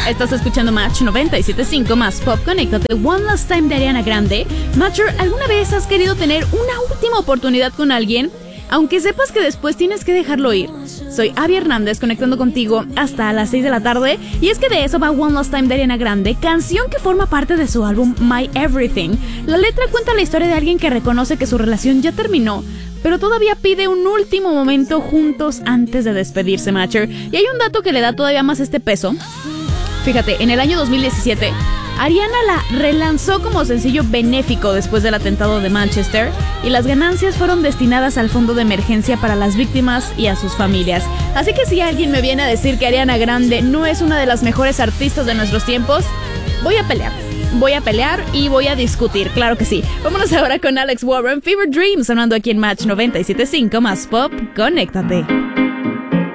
Estás escuchando Match 97.5 más Pop. Conéctate. One Last Time de Ariana Grande. Matcher, ¿alguna vez has querido tener una última oportunidad con alguien, aunque sepas que después tienes que dejarlo ir? Soy Abby Hernández, conectando contigo hasta las 6 de la tarde. Y es que de eso va One Last Time de Ariana Grande, canción que forma parte de su álbum My Everything. La letra cuenta la historia de alguien que reconoce que su relación ya terminó, pero todavía pide un último momento juntos antes de despedirse, Matcher. Y hay un dato que le da todavía más este peso. Fíjate, en el año 2017, Ariana la relanzó como sencillo benéfico después del atentado de Manchester, y las ganancias fueron destinadas al fondo de emergencia para las víctimas y a sus familias. Así que si alguien me viene a decir que Ariana Grande no es una de las mejores artistas de nuestros tiempos, voy a pelear y voy a discutir, claro que sí. Vámonos ahora con Alex Warren, Fever Dreams, sonando aquí en Match 97.5 más Pop. Conéctate.